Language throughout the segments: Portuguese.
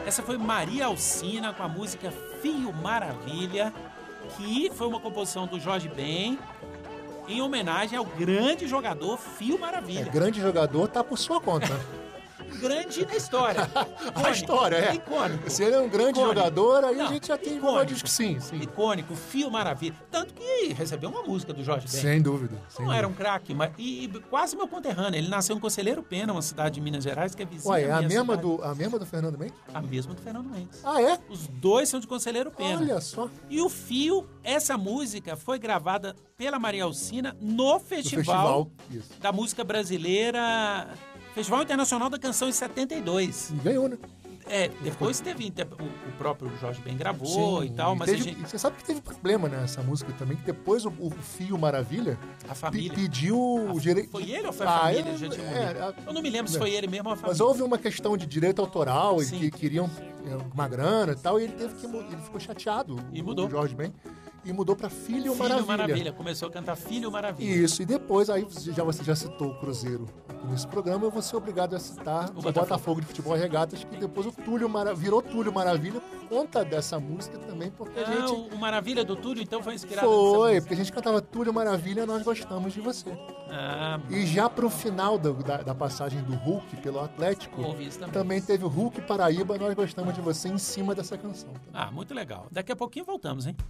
Essa foi Maria Alcina com a música Fio Maravilha, que foi uma composição do Jorge Ben, em homenagem ao grande jogador Fio Maravilha. Grande jogador tá por sua conta. Grande na história. Icônico, a história, é. Icônico. Se ele é um grande jogador, aí Não, a gente já tem icônico. Sim. Icônico, Fio Maravilha. Tanto que recebeu uma música do Jorge Ben. Sem dúvida. Não era um craque, mas quase meu conterrâneo. Ele nasceu em Conselheiro Pena, uma cidade de Minas Gerais, que é vizinha Ué, é a minha mesma cidade. do Fernando Mendes? A mesma do Fernando Mendes. Ah, é? Os dois são de Conselheiro Pena. Olha só. E o Fio, essa música foi gravada pela Maria Alcina no festival isso. da música brasileira, Festival Internacional da Canção em 72. E ganhou, né? Depois teve o próprio Jorge Ben gravou e tal, mas teve, você sabe que teve problema nessa música também, que depois o Fio Maravilha a família pediu o direito. Foi ele ou foi a família? Já tinha morrido? Eu não me lembro se foi ele mesmo ou a família. Mas houve uma questão de direito autoral, e que queriam uma grana e tal, e ele ficou chateado. E mudou. O Jorge Ben. E mudou pra Filho Maravilha. Começou a cantar Filho Maravilha. Isso, e depois, aí você já citou o Cruzeiro aqui nesse programa, eu vou ser obrigado a citar o Botafogo de Futebol e Regatas, que depois virou Túlio Maravilha por conta dessa música também, porque a gente... O Maravilha do Túlio, então, foi inspirado nessa música. Porque a gente cantava Túlio Maravilha, nós gostamos de você. E já pro final da passagem do Hulk pelo Atlético, também teve o Hulk Paraíba, nós gostamos de você, em cima dessa canção. Muito legal. Daqui a pouquinho voltamos, hein?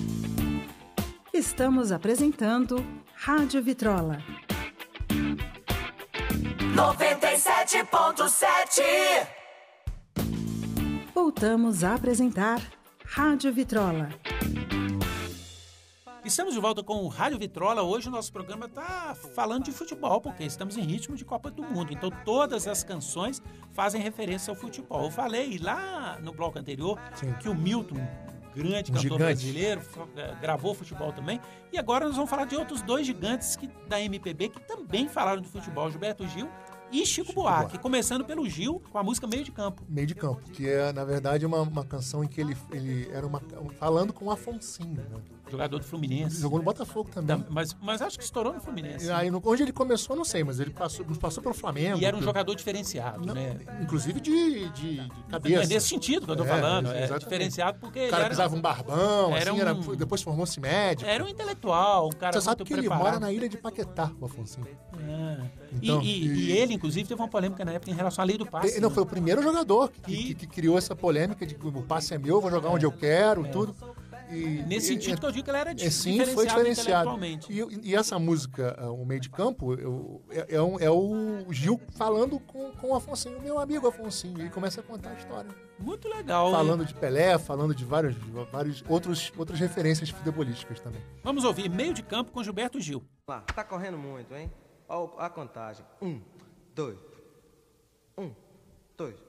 Estamos apresentando Rádio Vitrola 97.7. Voltamos a apresentar Rádio Vitrola. Estamos de volta com o Rádio Vitrola. Hoje o nosso programa está falando de futebol, porque estamos em ritmo de Copa do Mundo. Então todas as canções fazem referência ao futebol. Eu falei lá no bloco anterior que o Milton, grande cantor brasileiro, gravou futebol também. E agora nós vamos falar de outros dois gigantes da MPB que também falaram de futebol, Gilberto Gil e Chico Buarque. Começando pelo Gil, com a música Meio de Campo. Meio de Campo, que é, na verdade, uma canção em que ele era falando com o Afonsinho, né? Jogador do Fluminense. Jogou no Botafogo também. Mas acho que estourou no Fluminense. E aí, onde ele começou, não sei, mas ele passou pelo Flamengo. E era um jogador diferenciado, né? Inclusive de cabeça. É nesse sentido que eu tô falando. Diferenciado porque o cara ele pisava um barbão, depois formou-se médico. Era um intelectual, um cara Você sabe que preparado. ele mora na ilha de Paquetá, o Afonsinho. Então, e ele, inclusive, teve uma polêmica na época em relação à lei do passe. Foi o primeiro jogador que criou essa polêmica de que o passe é meu, vou jogar onde eu quero, tudo. Nesse sentido que eu digo que ele era diferenciado, foi diferenciado. E essa música, o Meio de Campo, é o Gil falando com o Afonsinho, meu amigo Afonsinho, e começa a contar a história. Muito legal. Falando de Pelé, falando de várias outras referências futebolísticas também. Vamos ouvir Meio de Campo com Gilberto Gil. Tá correndo muito, hein? Olha a contagem. 1, 2. 1, 2.